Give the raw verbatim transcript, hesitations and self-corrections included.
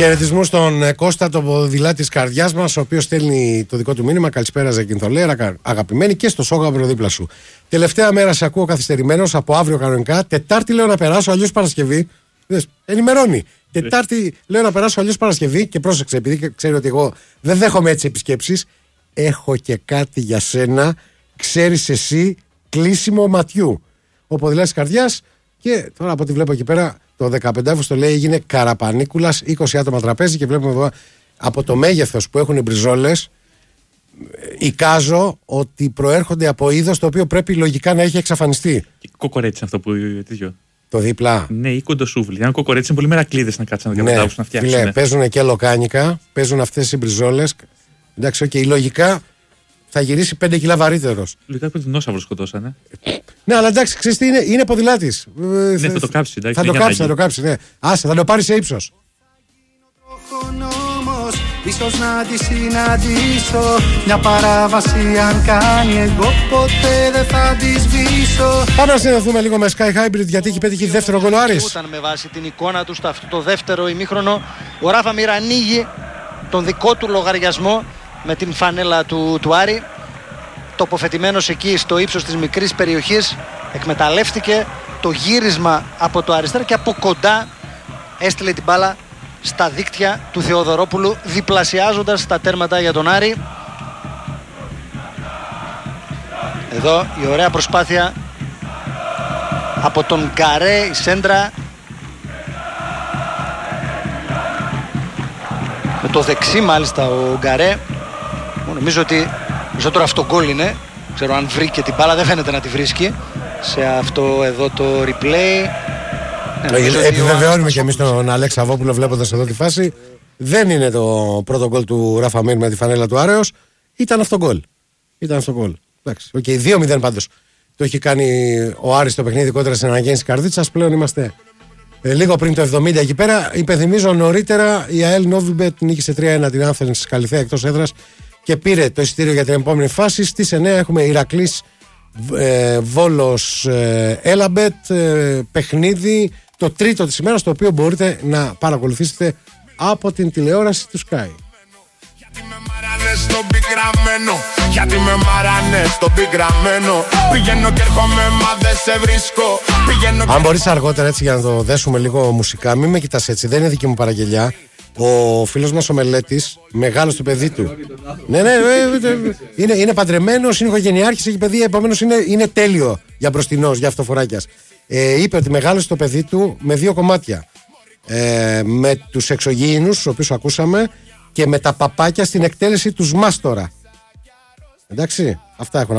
Χαιρετισμούς στον Κώστα, το ποδηλάτη της καρδιάς μας, ο οποίος στέλνει το δικό του μήνυμα. Καλησπέρα, Ζεκινθολέρα, αγαπημένη, και στο Σόγαμπρο δίπλα σου. Τελευταία μέρα σε ακούω καθυστερημένος, από αύριο κανονικά. Τετάρτη λέω να περάσω, αλλιώς Παρασκευή. Δες, ενημερώνει. Τετάρτη λέω να περάσω, αλλιώς Παρασκευή. Και πρόσεξε, επειδή ξέρει ότι εγώ δεν δέχομαι έτσι επισκέψεις, έχω και κάτι για σένα. Ξέρεις εσύ, κλείσιμο ματιού. Ο ποδηλάτης της καρδιάς, και τώρα από ό,τι βλέπω εκεί πέρα, το δεκαπέντε Αύγουστο λέει έγινε Καραπανίκουλας, είκοσι άτομα τραπέζι, και βλέπουμε εδώ από το μέγεθος που έχουν οι μπριζόλες, εικάζω ότι προέρχονται από είδος το οποίο πρέπει λογικά να έχει εξαφανιστεί. Κοκορέτσι αυτό που τέτοιο. Το δίπλα. Ναι, ή κοντοσούβλι. Αν κοκορέτσι είναι πολύ μερακλείδες να κάτσουν να διαβατάουν, να φτιάξουν. Ναι, παίζουν και λοκάνικα, παίζουν αυτές οι μπριζόλες. Εντάξει, okay, λογικά θα γυρίσει πέντε κιλά βαρύτερος. Λογικά που την Νόσαυρο σκοτώσανε. Ναι, αλλά εντάξει, ξέρεις τι είναι, είναι ποδηλάτης. Ναι, θα το κάψει. Εντάξει, θα το κάψει, θα το κάψει, ναι. Άσε, θα το πάρει σε ύψος. Ίσως να τη συναντήσω, μια παράβαση αν κάνει, εγώ ποτέ δεν θα τη σβήσω. Πάμε να συνδεθούμε λίγο με Sky Hybrid, γιατί έχει πετύχει δεύτερο γκολ ο Άρης. Ήταν με βάση την εικόνα του στο αυτό το δεύτερο ημίχρονο. Ο Ράφα Μίρα ανοίγει τον δικό του λογαριασμό με την φανέλα του, του Άρη. Τοποθετημένος εκεί στο ύψος της μικρής περιοχής, εκμεταλλεύτηκε το γύρισμα από το αριστερό και από κοντά έστειλε την μπάλα στα δίκτυα του Θεοδωρόπουλου, διπλασιάζοντας τα τέρματα για τον Άρη. Εδώ η ωραία προσπάθεια από τον Γκαρέ, η σέντρα με το δεξί μάλιστα ο Γκαρέ. Νομίζω ότι περισσότερο αυτό γκολ είναι. Ξέρω αν βρήκε την μπάλα, δεν φαίνεται να τη βρίσκει σε αυτό εδώ το replay. Ε, επιβεβαιώνουμε και εμείς τον Αλέξα Βόπουλο βλέποντας εδώ τη φάση. Δεν είναι το πρώτο γκολ του Ράφα Μίρ με τη φανέλα του Άρεος. Ήταν αυτό γκολ. Ήταν αυτό γκολ. Εντάξει. Okay, δύο μηδέν πάντως. Το έχει κάνει ο Άρης το παιχνίδι κόντρα στην αναγέννηση Καρδίτσας. Πλέον είμαστε ε, λίγο πριν το εβδομήντα εκεί πέρα. Υπενθυμίζω νωρίτερα η ΑΕΛ Νόβιμπετ νίκησε τρία ένα την Άνθρενς Καλυθέα εκτός έδρας και πήρε το εισιτήριο για την επόμενη φάση. Στις εννιά έχουμε Ηρακλής ε, Βόλος ε, Έλαμπετ ε, παιχνίδι. Το τρίτο της ημέρας, το οποίο μπορείτε να παρακολουθήσετε από την τηλεόραση του Sky. Αν μπορείς αργότερα έτσι για να το δέσουμε λίγο μουσικά, μην με κοιτάς έτσι, δεν είναι δική μου παραγγελιά. Ο φίλος μας ο Μελέτης, μεγάλος του παιδί του. Ναι, ναι, είναι, είναι παντρεμένος, είναι οικογενειάρχης, έχει παιδί, επομένως είναι, είναι τέλειο για μπροστινός, για αυτοφοράκιας. Ε, είπε ότι μεγάλωσε το παιδί του με δύο κομμάτια. Ε, με τους εξωγήινους, τους οποίους ακούσαμε, και με τα παπάκια στην εκτέλεση του Μάστορα. Εντάξει, αυτά έχω να